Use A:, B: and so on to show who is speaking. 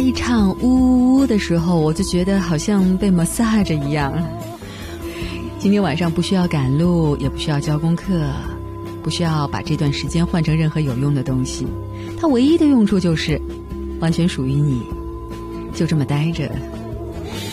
A: 一唱呜呜的时候，我就觉得好像被 massage 一样。今天晚上不需要赶路，也不需要交功课，不需要把这段时间换成任何有用的东西，它唯一的用处就是完全属于你，就这么待着，